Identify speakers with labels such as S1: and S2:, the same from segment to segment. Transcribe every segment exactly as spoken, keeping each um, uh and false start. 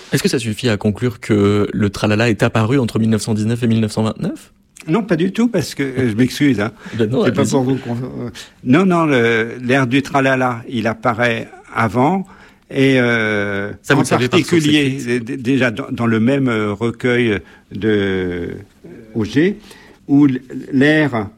S1: Est-ce que ça suffit à conclure que le tralala est apparu entre mille neuf cent dix-neuf et mille neuf cent vingt-neuf ?
S2: Non, pas du tout, parce que euh, je m'excuse. Hein.
S1: Ben non,
S2: c'est pas pour vous. Euh, non, non, le, l'air du tralala, il apparaît avant, et euh,
S1: ça,
S2: en particulier d- déjà dans, dans le même recueil de Auger, où l'air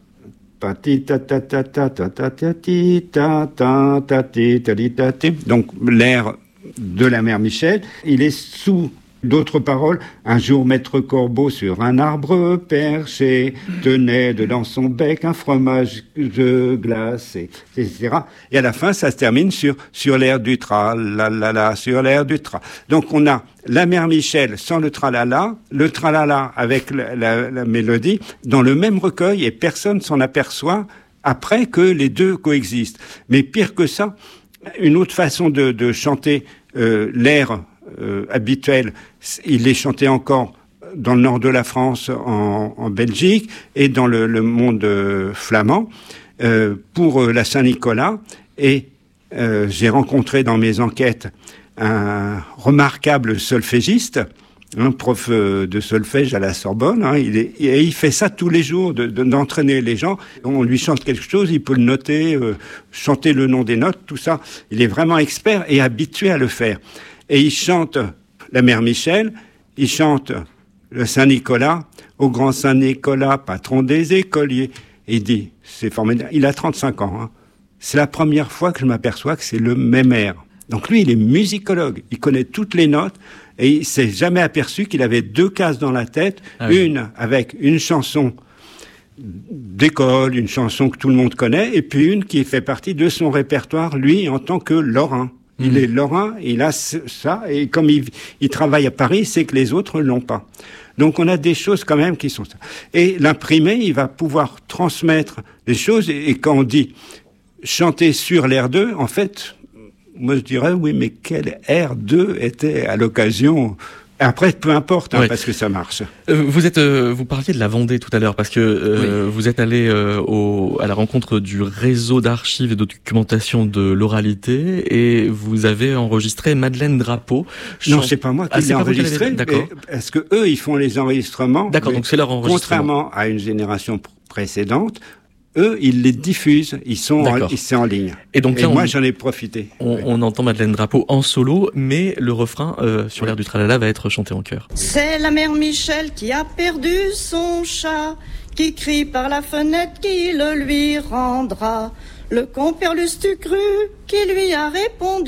S2: donc l'air de la mère Michel, il est sous d'autres paroles. Un jour, maître Corbeau sur un arbre perché tenait dans son bec un fromage glacé, et cetera. Et à la fin, ça se termine sur sur l'air du tra, la la la, sur l'air du tra. Donc on a la mère Michel sans le tralala, le tralala avec la, la, la mélodie dans le même recueil, et personne s'en aperçoit après que les deux coexistent. Mais pire que ça, une autre façon de, de chanter euh, l'air Euh, habituel, il est chanté encore dans le nord de la France, en, en Belgique et dans le, le monde euh, flamand euh, pour euh, la Saint-Nicolas. Et euh, j'ai rencontré dans mes enquêtes un remarquable solfégiste, un prof euh, de solfège à la Sorbonne. Hein, il est, et il fait ça tous les jours, de, de, d'entraîner les gens. On lui chante quelque chose, il peut le noter, euh, chanter le nom des notes, tout ça. Il est vraiment expert et habitué à le faire. Et il chante la mère Michel, il chante le Saint-Nicolas, au grand Saint-Nicolas, patron des écoliers. Et il dit, c'est formidable, il a trente-cinq ans, hein. C'est la première fois que je m'aperçois que c'est le même air. Donc lui, il est musicologue, il connaît toutes les notes, et il s'est jamais aperçu qu'il avait deux cases dans la tête, ah oui. Une avec une chanson d'école, une chanson que tout le monde connaît, et puis une qui fait partie de son répertoire, lui, en tant que Lorrain. Il est lorrain, il a ça, et comme il, il travaille à Paris, c'est que les autres l'ont pas. Donc on a des choses quand même qui sont ça. Et l'imprimé, il va pouvoir transmettre les choses, et, et quand on dit chanter sur l'air deux, en fait, moi je dirais, oui, mais quel air deux était à l'occasion? Après, peu importe, hein, oui. Parce que ça marche.
S1: Euh, vous êtes, euh, vous parliez de la Vendée tout à l'heure, parce que euh, oui. Vous êtes allé euh, au, à la rencontre du réseau d'archives et de documentation de l'oralité, et vous avez enregistré Madeleine Drapeau.
S2: Chant... Non, c'est pas moi qui ah, l'ai enregistré.
S1: D'accord.
S2: Parce que eux, ils font les enregistrements.
S1: D'accord, donc c'est leur enregistrement.
S2: Contrairement à une génération pr- précédente. Eux, ils les diffusent, ils sont en, ils sont en ligne.
S1: Et donc
S2: et
S1: là,
S2: moi,
S1: on,
S2: j'en ai profité.
S1: On, oui. on entend Madeleine Drapeau en solo, mais le refrain euh, sur l'air du tralala va être chanté en chœur.
S3: C'est la mère Michel qui a perdu son chat, qui crie par la fenêtre qui le lui rendra. Le compère Lustucru qui lui a répondu.